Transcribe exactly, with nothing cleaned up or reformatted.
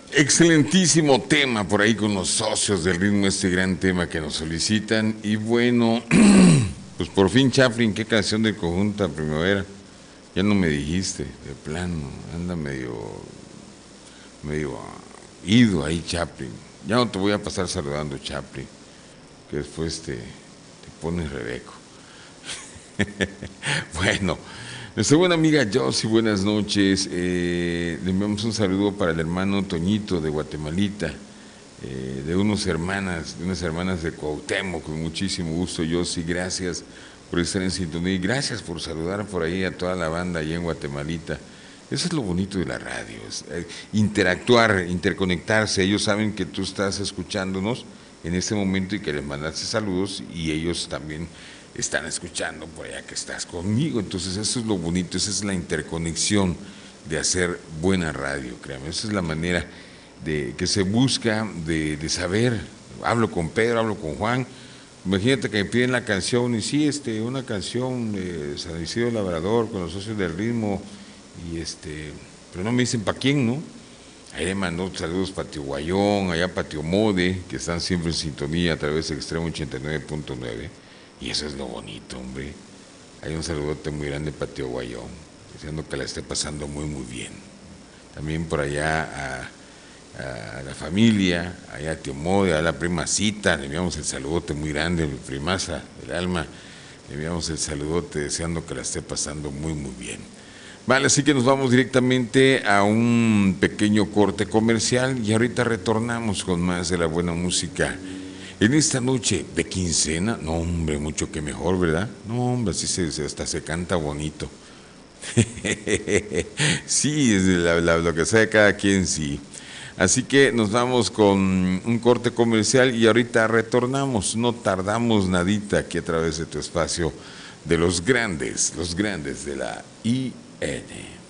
Excelentísimo tema por ahí con los socios del ritmo, este gran tema que nos solicitan. Y bueno, pues por fin, Chaplin, ¿qué canción del conjunto Primavera? Ya no me dijiste, de plano, anda medio, medio ido ahí, Chaplin. Ya no te voy a pasar saludando, Chaplin, que después te, te pones rebeco. Bueno, nuestra buena amiga Josie, buenas noches. Eh, le enviamos un saludo para el hermano Toñito de Guatemalita, eh, de unas hermanas, de unas hermanas de Cuauhtémoc, con muchísimo gusto, Josie, gracias por estar en sintonía y gracias por saludar por ahí a toda la banda allá en Guatemalita. Eso es lo bonito de la radio, es, eh, interactuar, interconectarse. Ellos saben que tú estás escuchándonos en este momento y que les mandaste saludos y ellos también están escuchando por allá que estás conmigo. Entonces eso es lo bonito, esa es la interconexión de hacer buena radio, créanme. Esa es la manera de que se busca de, de saber. Hablo con Pedro, hablo con Juan. Imagínate que me piden la canción y sí, este, una canción de San Isidro Labrador con los socios del ritmo y este, pero no me dicen para quién, ¿no? Ahí le mandó saludos para Tío Guayón, allá para Tío Mode, que están siempre en sintonía a través de Extremo ochenta y nueve punto nueve. Y eso es lo bonito, hombre. Hay un saludote muy grande para Tío Guayón, diciendo que la esté pasando muy, muy bien. También por allá a, a la familia, allá a Tío Mode, a la prima Cita, le enviamos el saludote muy grande, mi primaza del alma, le enviamos el saludote deseando que la esté pasando muy, muy bien. Vale, así que nos vamos directamente a un pequeño corte comercial y ahorita retornamos con más de la buena música. En esta noche de quincena, no hombre, mucho que mejor, ¿verdad? No hombre, así se, hasta se canta bonito. Sí, es la, la, lo que sea cada quien, sí. Así que nos vamos con un corte comercial y ahorita retornamos, no tardamos nadita aquí a través de tu espacio de los grandes, los grandes de la I N.